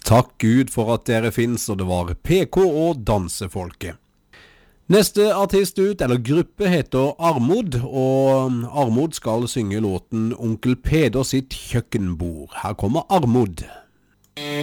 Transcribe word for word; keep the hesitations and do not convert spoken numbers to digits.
Takk Gud for at dere finnes, og det var P K og Dansefolket. Neste artist ut, eller gruppe, heter Armod, og Armod skal synge låten Onkel Peder sitt kjøkkenbord. Her kommer Armod.